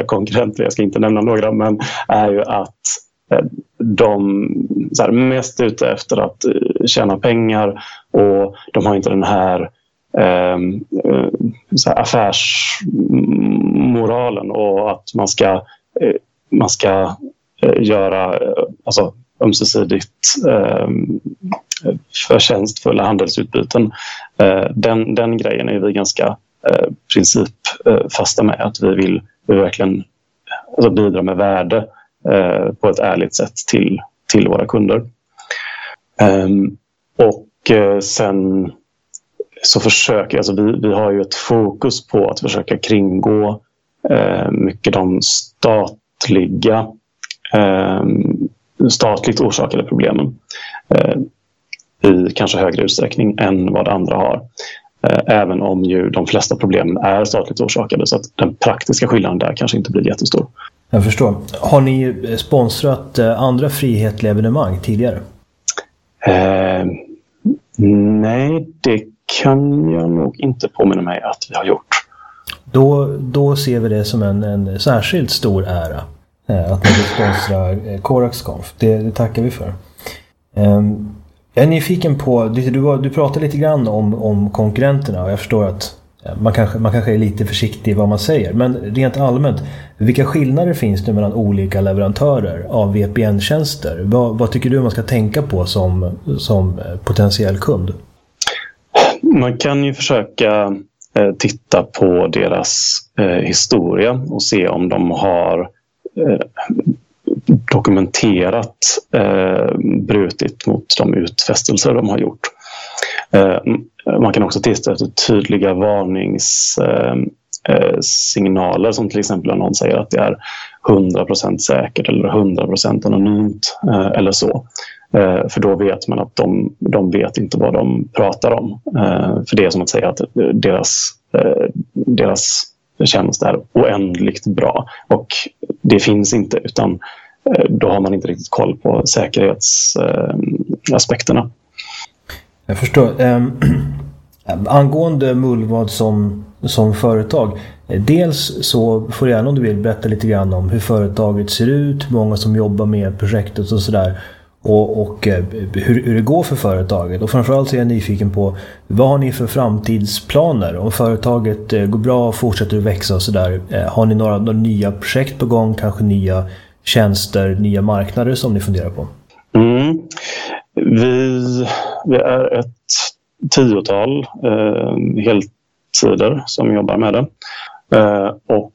konkurrenter, jag ska inte nämna några, men är ju att de så här, mest ute efter att tjäna pengar, och de har inte den här, så här affärsmoralen, och att man ska göra alltså ömsesidigt förtjänstfulla handelsutbyten. Den grejen är vi ganska principfasta med, att vi vill verkligen alltså bidra med värde på ett ärligt sätt till våra kunder. Och sen så försöker vi har ju ett fokus på att försöka kringgå mycket de statligt orsakade problemen i kanske högre utsträckning än vad andra har. Även om ju de flesta problemen är statligt orsakade, så att den praktiska skillnaden där kanske inte blir jättestor. Jag förstår. Har ni sponsrat andra frihetliga evenemang tidigare? Nej, det kan jag nog inte påminna mig att vi har gjort. Då ser vi det som en särskilt stor ära att ni vill sponsra CoraxConf. Det tackar vi för. Jag är nyfiken på, du pratar lite grann om konkurrenterna, och jag förstår att man kanske är lite försiktig i vad man säger, men rent allmänt, vilka skillnader finns det mellan olika leverantörer av VPN-tjänster? Vad tycker du man ska tänka på som potentiell kund? Man kan ju försöka titta på deras historia och se om de har dokumenterat brutit mot de utfästelser de har gjort. Man kan också titta efter tydliga varningssignaler, som till exempel om någon säger att det är 100% säkert eller 100% anonymt eller så. För då vet man att de vet inte vad de pratar om. För det är som att säga att deras tjänst är oändligt bra, och det finns inte, utan då har man inte riktigt koll på säkerhetsaspekterna. Jag förstår. Angående Mullvad som företag, dels så får jag gärna, om du vill, berätta lite grann om hur företaget ser ut, hur många som jobbar med projektet och sådär, och hur det går för företaget. Och framförallt så är jag nyfiken på, vad har ni för framtidsplaner? Om företaget går bra och fortsätter att växa och sådär, har ni några nya projekt på gång, kanske nya tjänster, nya marknader som ni funderar på? Vi är ett 10-tal heltider som jobbar med det. Och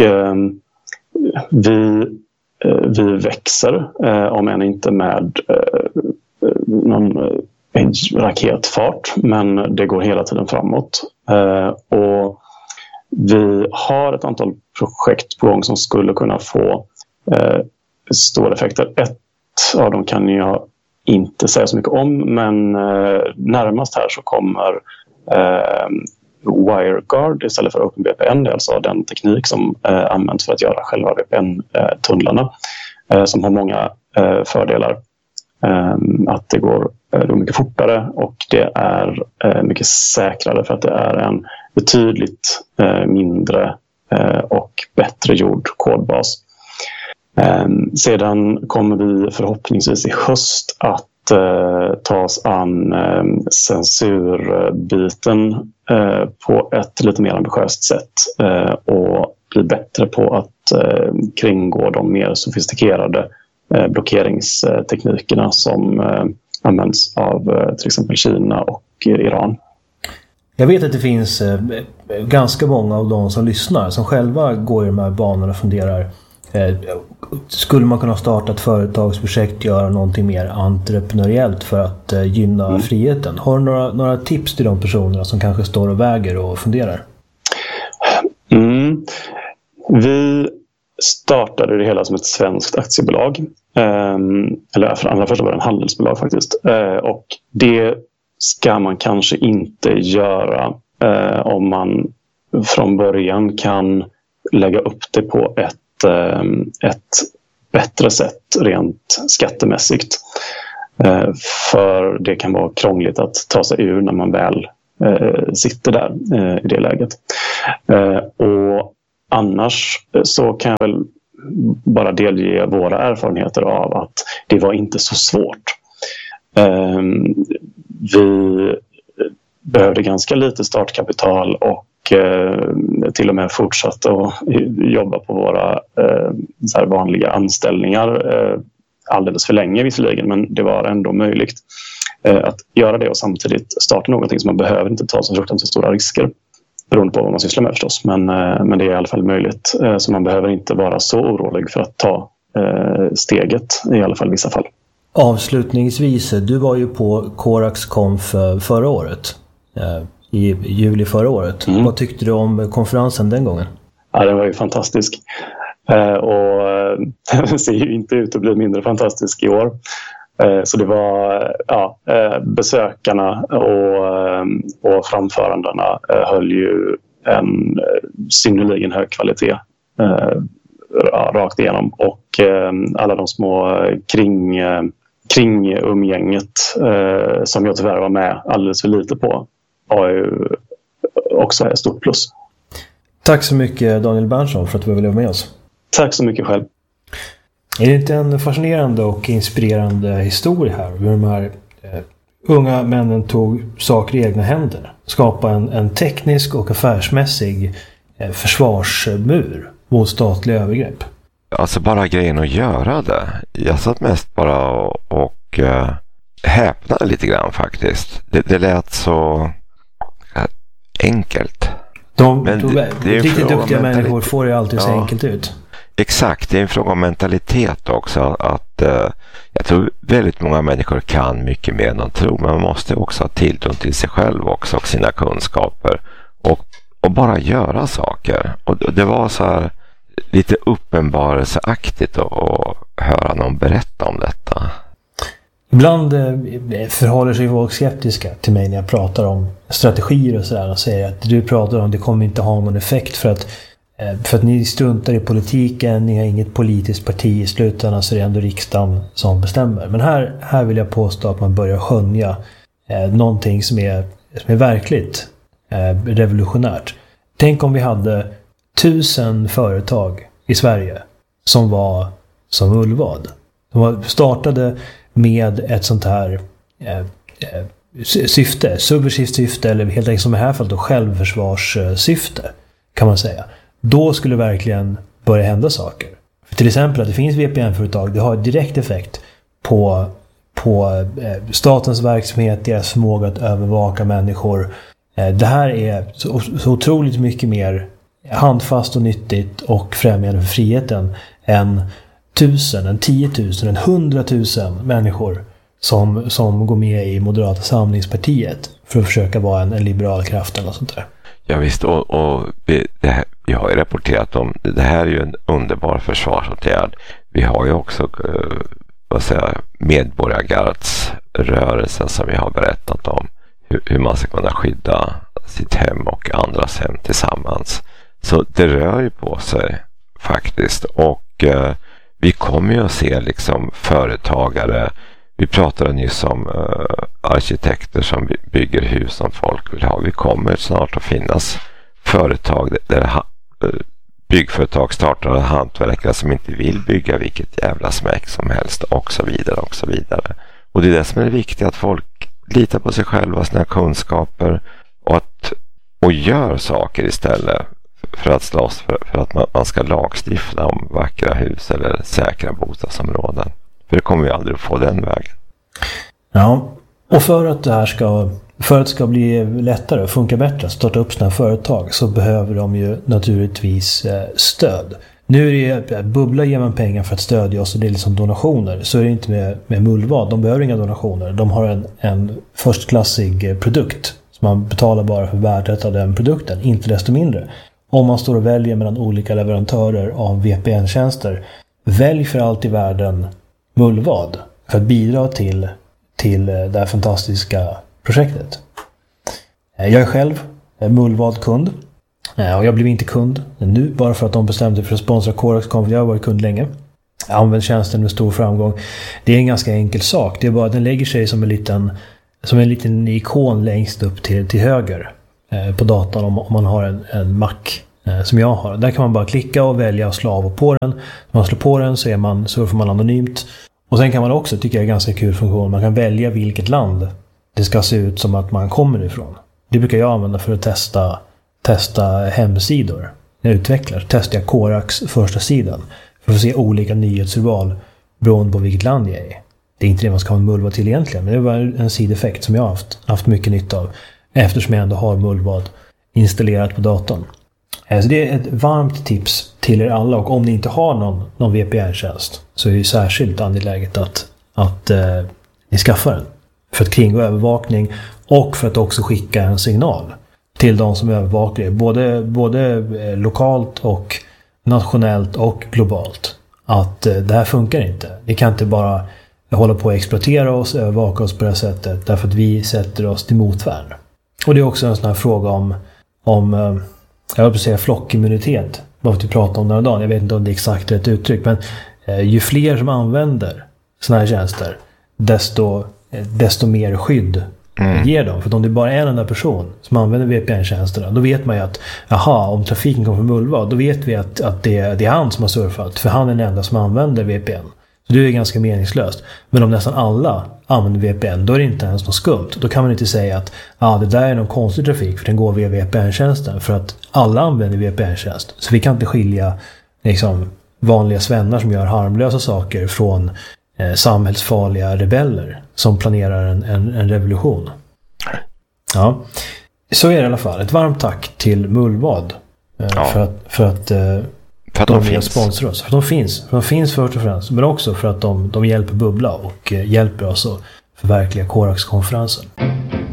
vi växer, om än inte med någon raketfart, men det går hela tiden framåt. Och vi har ett antal projekt på gång som skulle kunna få stora effekter. Ett av dem kan jag inte säga så mycket om, men närmast här så kommer WireGuard istället för OpenVPN. Det är alltså den teknik som används för att göra själva VPN-tunnlarna, som har många fördelar. Att det går mycket fortare, och det är mycket säkrare för att det är en betydligt mindre och bättre gjord kodbas. Sedan kommer vi förhoppningsvis i höst att ta oss an censurbiten på ett lite mer ambitiöst sätt, och bli bättre på att kringgå de mer sofistikerade blockeringsteknikerna som används av till exempel Kina och Iran. Jag vet att det finns ganska många av de som lyssnar som själva går i de här banorna och funderar, skulle man kunna starta ett företagsprojekt, göra någonting mer entreprenöriellt för att gynna friheten? Har du några tips till de personerna som kanske står och väger och funderar? Vi startade det hela som ett svenskt aktiebolag, eller för allra första var det en handelsbolag faktiskt, och det ska man kanske inte göra om man från början kan lägga upp det på ett bättre sätt rent skattemässigt. För det kan vara krångligt att ta sig ur när man väl sitter där i det läget. Och annars så kan jag väl bara delge våra erfarenheter av att det var inte så svårt. Vi behövde ganska lite startkapital och till och med fortsatt att jobba på våra så här vanliga anställningar alldeles för länge visserligen, men det var ändå möjligt att göra det och samtidigt starta någonting som man behöver inte ta så fruktansvärt stora risker beroende på vad man sysslar med förstås, men det är i alla fall möjligt, så man behöver inte vara så orolig för att ta steget i alla fall i vissa fall. Avslutningsvis, du var ju på Corax Conf förra året, i juli förra året. Vad tyckte du om konferensen den gången? Ja, den var ju fantastisk. Och den ser ju inte ut att bli mindre fantastisk i år. Så det var besökarna och framförandena höll ju en synnerligen hög kvalitet rakt igenom. Och alla de små kring umgänget som jag tyvärr var med alldeles för lite på var ju också ett stort plus. Tack så mycket Daniel Berntsson för att du ville vara med oss. Tack så mycket själv. Är det inte en fascinerande och inspirerande historia här? Hur de här unga männen tog saker i egna händer. Skapa en teknisk och affärsmässig försvarsmur mot statliga övergrepp. Alltså bara grejen att göra det. Jag satt mest bara och häpnade lite grann faktiskt. Det lät så enkelt. Riktigt duktiga människor får det alltid så enkelt ut. Exakt, det är en fråga om mentalitet också. Att jag tror väldigt många människor kan mycket mer än de tror. Men man måste också ha tilltro till sig själv också och sina kunskaper. Och bara göra saker. Och det var så här lite uppenbarelseaktigt att höra någon berätta om detta. Ibland förhåller sig folk skeptiska till mig när jag pratar om strategier och sådär och säger att du pratar om det kommer inte ha någon effekt för att ni struntar i politiken, ni har inget politiskt parti i slutändan, så det är ändå riksdagen som bestämmer. Men här vill jag påstå att man börjar skönja någonting som är verkligt revolutionärt. Tänk om vi hade 1000 företag i Sverige som var som Mullvad. De startade med ett sånt här syfte, subversivt syfte, eller helt enkelt som i det här fallet då självförsvarssyfte kan man säga. Då skulle verkligen börja hända saker. För till exempel att det finns VPN-företag, det har direkt effekt på statens verksamhet, deras förmåga att övervaka människor. Det här är så otroligt mycket mer handfast och nyttigt och främjande för friheten än 1000, en 10 000, en 100 000 människor som går med i Moderata samlingspartiet för att försöka vara en liberal kraft eller sånt där. Ja visst, och vi har ju rapporterat om, det här är ju en underbar försvarsåtgärd. Vi har ju också medborgargardsrörelsen som vi har berättat om. Hur man ska kunna skydda sitt hem och andras hem tillsammans. Så det rör ju på sig faktiskt. Och vi kommer ju att se liksom företagare. Vi pratade nyss om arkitekter som bygger hus som folk vill ha. Vi kommer snart att finnas företag där byggföretag startar hantverkare som inte vill bygga vilket jävla smäck som helst och så vidare och så vidare. Och det är det som är det viktiga, att folk litar på sig själva, sina kunskaper och gör saker istället för att slåss för att man ska lagstifta om vackra hus eller säkra bostadsområden. För det kommer vi aldrig att få den vägen. Ja, och för att det ska bli lättare och funka bättre att starta upp sina företag så behöver de ju naturligtvis stöd. Nu är det Bubbla ger man pengar för att stödja oss och det är liksom donationer. Så är det inte med Mullvad. De behöver inga donationer. De har en förstklassig produkt som man betalar bara för värdet av den produkten. Inte desto mindre. Om man står och väljer mellan olika leverantörer av VPN-tjänster, välj för allt i världen Mullvad för att bidra till det här fantastiska projektet. Jag är själv Mullvad-kund. Och jag blev inte kund nu bara för att de bestämde sig för att sponsra Corax Conf. Jag har varit kund länge. Jag har använt tjänsten med stor framgång. Det är en ganska enkel sak. Det är bara att den lägger sig som en liten ikon längst upp till höger på datorn om man har en Mac som jag har. Där kan man bara klicka och välja och slå av och på den. När man slår på den så surfar man anonymt. Och sen kan man också, tycker jag är en ganska kul funktion, man kan välja vilket land det ska se ut som att man kommer ifrån. Det brukar jag använda för att testa hemsidor. När jag utvecklar testar jag Korax första sidan för att se olika nyhetsurval beroende på vilket land jag är. Det är inte det man ska ha en mullvad till egentligen, men det var en sideffekt som jag har haft mycket nytta av eftersom jag ändå har mullvad installerat på datorn. Så det är ett varmt tips till er alla, och om ni inte har någon VPN-tjänst så är det särskilt angeläget att ni skaffar den. För att kringgå övervakning och för att också skicka en signal till de som övervakar er, både lokalt och nationellt och globalt, att det här funkar inte. Ni kan inte bara hålla på att exploatera oss, övervaka oss på det här sättet, därför att vi sätter oss till motvärn. Och det är också en sån här fråga om jag vill säga flockimmunitet, vad vi pratar om några dagar. Jag vet inte om det är exakt rätt uttryck, men ju fler som använder såna här tjänster, desto mer skydd ger dem. För om det är bara en enda person som använder VPN-tjänsterna, då vet man ju att om trafiken kommer från mullvad, då vet vi att det är han som har surfat, för han är den enda som använder VPN. Så det är ganska meningslöst. Men om nästan alla använder VPN, då är det inte ens något skumt. Då kan man inte säga att det där är någon konstig trafik för den går via VPN-tjänsten, för att alla använder VPN-tjänst. Så vi kan inte skilja vanliga svennar som gör harmlösa saker från samhällsfarliga rebeller som planerar en revolution. Ja, så är det i alla fall. Ett varmt tack till Mullvad för att de vill sponsra oss. För de finns först och främst, men också för att de hjälper Bubbla och hjälper oss att förverkliga Korax-konferensen.